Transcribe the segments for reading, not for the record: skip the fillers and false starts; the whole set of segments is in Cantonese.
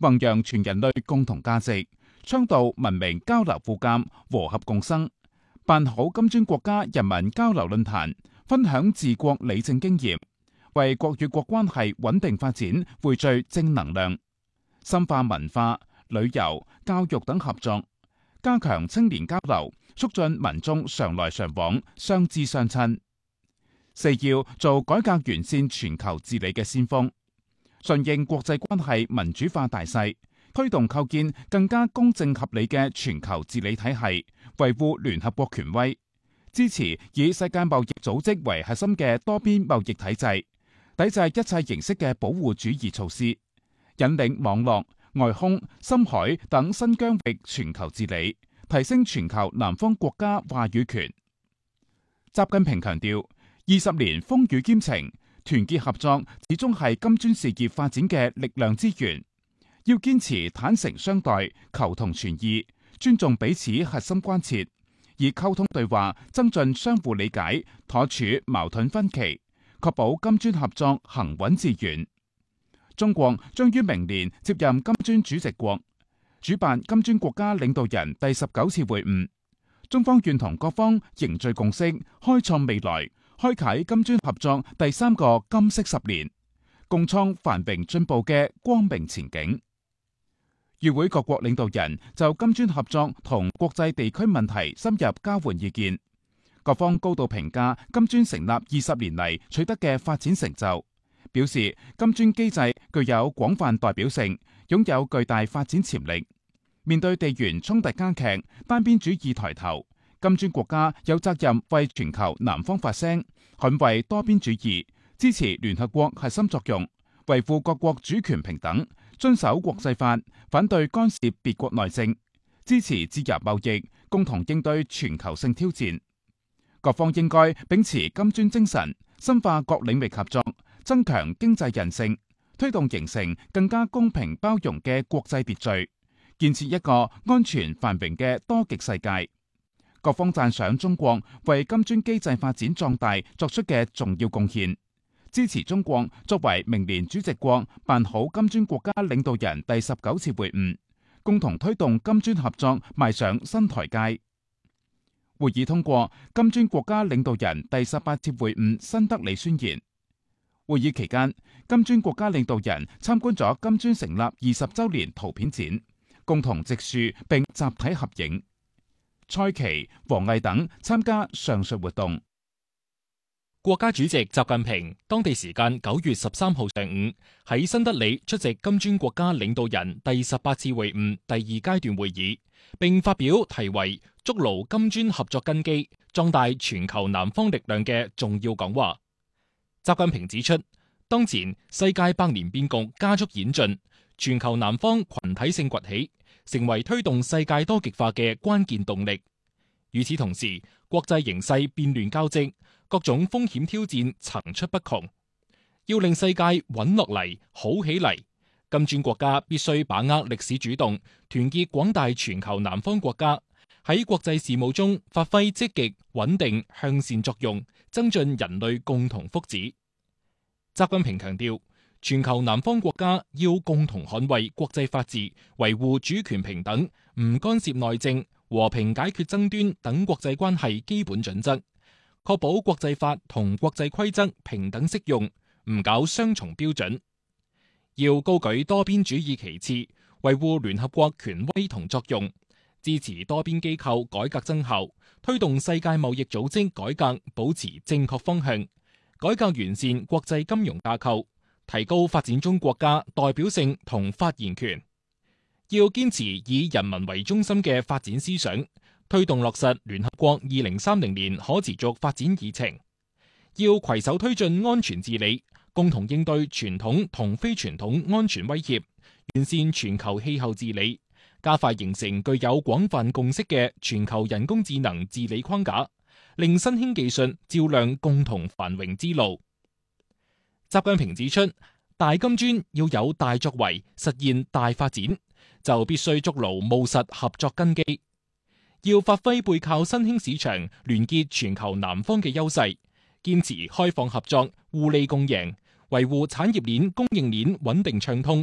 弘揚全人類共同價值，倡導文明交流互鑒、和合共生，辦好金磚國家人民交流論壇，分享治國理政經驗，為國與國關係穩定發展匯聚正能量，深化文化、旅遊、教育等合作，加強青年交流，促進民眾常來常往、相知相親。4要做改革完善全球治理嘅先鋒，順應國際關係民主化大勢，推動構建更加公正合理嘅全球治理體系，維護聯合國權威，支持以世界貿易組織為核心嘅多邊貿易體制，抵制一切形式嘅保護主義措施，引領網絡、外空、深海等新疆域全球治理，提升全球南方國家話語權。習近平強調，20年風雨兼程，團結合作始終係金磚事業發展嘅力量之源。要堅持坦誠相待、求同存異，尊重彼此核心關切，以溝通對話增進相互理解，妥處矛盾分歧，確保金磚合作行穩致遠。中國將於明年接任金磚主席國，主辦金磚國家領導人第19次會晤。中方願同各方凝聚共識，開創未來，開啟金磚合作第3個金色10年，共創繁榮進步嘅光明前景。與會各國領導人就金磚合作同國際地區問題深入交換意見，各方高度評價金磚成立20年嚟取得嘅發展成就，表示金磚機制具有廣泛代表性，擁有巨大發展潛力。面對地緣衝突加劇、單邊主義抬頭，金磚國家有責任為全球南方發聲，捍衛多邊主義，支持聯合國核心作用，維護各國主權平等，遵守國際法，反對干涉別國內政，支持自由貿易，共同應對全球性挑戰。各方應該秉持金磚精神，深化各領域合作，增強經濟韌性，推動形成更加公平包容嘅國際秩序，建設一個安全繁榮嘅多極世界。各方讚賞中國為金磚機制發展壯大作出嘅重要貢獻，支持中國作為明年主席國辦好金磚國家領導人第19次會晤，共同推動金磚合作邁上新台階。會議通過金磚國家領導人第18次會晤新德里宣言。會議期間，金磚國家領導人參觀咗金磚成立20週年圖片展，共同植樹並集體合影。蔡奇、王毅等參加上述活動。 國家主席習近平當地時間9月13號上午喺新德里出席金磚國家領導人第18次會晤第2階段會議，並發表題為「築牢金磚合作根基，壯大全球南方力量」嘅重要講話。習近平指出，當前世界百年變局加速演進，全球南方群體性崛起，成為推動世界多極化嘅關鍵動力。與此同時，國際形勢變亂交織，各種風險挑戰層出不窮。要令世界穩落嚟、好起嚟，金磚國家必須把握歷史主動，團結廣大全球南方國家，喺國際事務中發揮積極、穩定、向善作用，增進人類共同福祉。習近平強調，全球南方國家要共同捍衛國際法治，維護主權平等，唔干涉內政，和平解決爭端等國際關係基本準則，確保國際法同國際規則平等適用，唔搞雙重標準。要高舉多邊主義旗幟，維護聯合國權威同作用，支持多邊機構改革增效，推動世界貿易組織改革保持正確方向，改革完善國際金融架構，提高發展中國家代表性同發言權。要堅持以人民為中心嘅發展思想，推動落實聯合國2030年可持續發展議程。要攜手推進安全治理，共同應對傳統同非傳統安全威脅，完善全球氣候治理，加快形成具有廣泛共識嘅全球人工智能治理框架，令新興技術照亮共同繁榮之路。習近平指出，大金磚要有大作為，實現大發展，就必須築牢務實合作根基，要發揮背靠新興市場、聯結全球南方嘅優勢，堅持開放合作、互利共贏，維護產業鏈、供應鏈穩定暢通，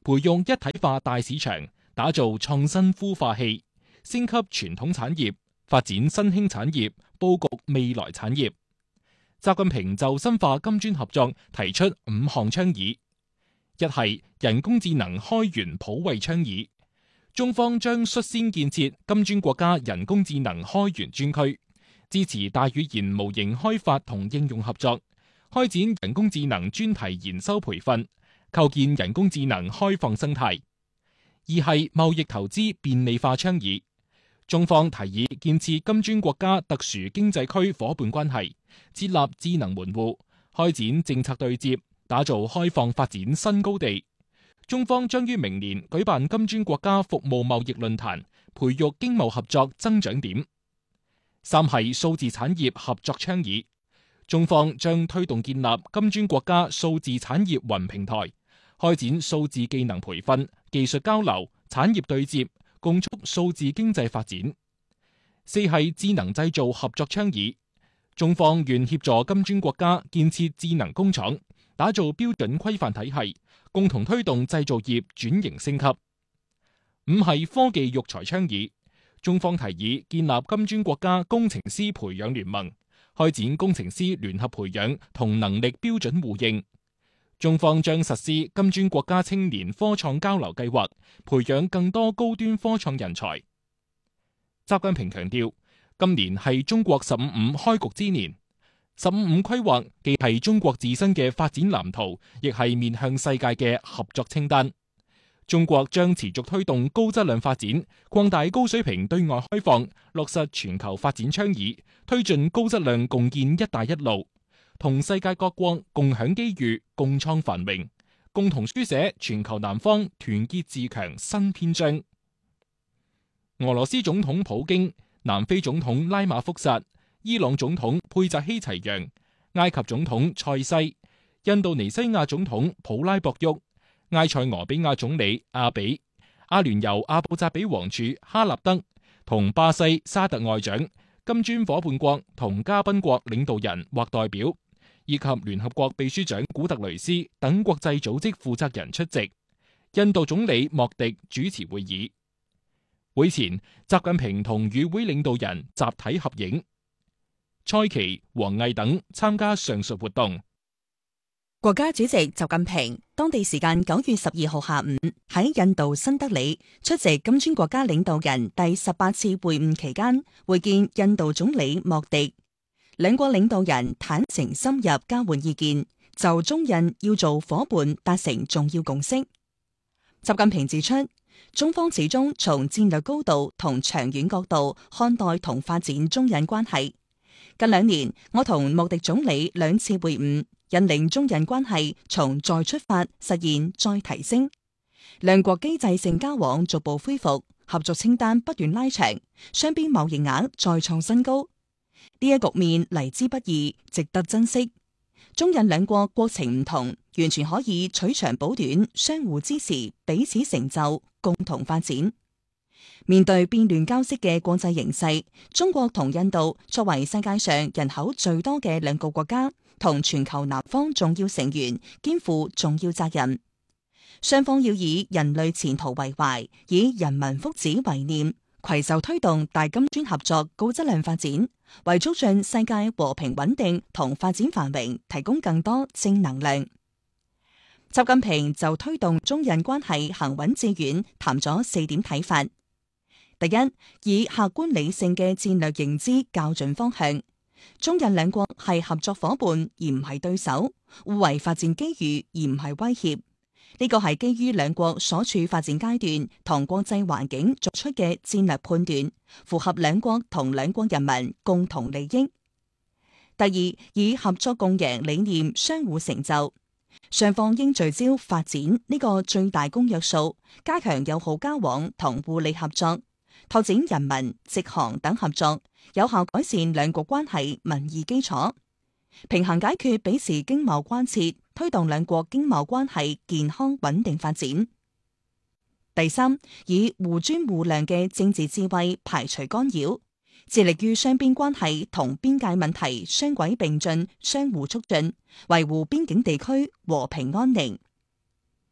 培育一體化大市場，打造創新孵化器，升級傳統產業，發展新興產業，佈局未來產業。習近平就深化金磚合作提出5項倡議，一係人工智能開源普惠倡議，中方將率先建設金磚國家人工智能開源專區，支持大語言模型開發同應用合作，開展人工智能專題研修培訓，構建人工智能開放生態。二係貿易投資便利化倡議，中方提議建設金磚國家特殊經濟區夥伴關係，設立智能門戶，開展政策對接，打造開放發展新高地。中方將於明年舉辦金磚國家服務貿易論壇，培育經貿合作增長點。三係數字產業合作倡議，中方將推動建立金磚國家數字產業雲平台，開展數字技能培訓、技術交流、產業對接，共促數字經濟發展。四係智能製造合作倡議，中方願協助金磚國家建設智能工廠，打造標準規範體系，共同推動製造業轉型升級。五係科技育才倡議，中方提議建立金磚國家工程師培養聯盟，開展工程師聯合培養同能力標準互認。中方將實施金磚國家青年科創交流計劃，培養更多高端科創人才。習近平強調，今年係中國15+5開局之年，15+5規劃既係中國自身嘅發展藍圖，亦係面向世界嘅合作清單。中國將持續推動高質量發展，擴大高水平對外開放，落實全球發展倡議，推進高質量共建“一帶一路”，同世界各國共享機遇、共創繁榮，共同書寫全球南方團結自強新篇章。俄羅斯總統普京、南非總統拉馬福薩、伊朗總統佩扎希齊揚、埃及總統塞西、印度尼西亞總統普拉博沃、埃塞俄比亞總理阿比、阿聯酋阿布扎比王儲哈納德同巴西沙特外長、金磚夥伴國同嘉賓國領導人或代表，以及聯合國秘書長古特雷斯等國際組織負責人出席。印度總理莫迪主持會議。會前，習近平同與會領導人集體合影。蔡奇、王毅等參加上述活動。 國家主席習近平當地時間9月12號下午喺印度新德里出席金磚國家領導人第18次會晤期間，會見印度總理莫迪。兩國領導人坦誠深入交換意見，就中印要做伙伴達成重要共識。習近平指出，中方始終從戰略高度同長遠角度看待同發展中印關係。近2年，我同莫迪總理2次會晤，引領中印關係從再出發實現再提升，兩國機制性交往逐步恢復，合作清單不斷拉長，雙邊貿易額再創新高。呢一局面嚟之不易，值得珍惜。中印兩國國情唔同，完全可以取長補短，相互支持，彼此成就，共同發展。面對變亂交織嘅國際形勢，中國同印度作為世界上人口最多嘅兩個國家，同全球南方重要成員，肩負重要責任。雙方要以人類前途為懷，以人民福祉為念，攜手推動大金磚合作高質量發展，為促進世界和平穩定同發展繁榮提供更多正能量。習近平就推動中印關係行穩致遠談咗4點睇法。第一，以客觀理性嘅戰略認知校準方向。中印兩國係合作伙伴而唔係對手，互為發展機遇而唔係威脅。呢個係基於兩國所處發展階段同國際環境作出嘅戰略判斷，符合兩國同兩國人民共同利益。第二，以合作共贏理念相互成就。雙方應聚焦發展呢個最大公約數，加強友好交往同互利合作，拓展人民、直航等合作，有效改善兩國關係民意基礎，平衡解決彼此經貿關切，推動兩國經貿關係健康穩定發展。第三，以互尊互諒嘅政治智慧排除干擾，致力於雙邊關係同邊界問題雙軌並進、相互促進，維護邊境地區和平安寧。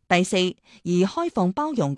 第四，以開放包容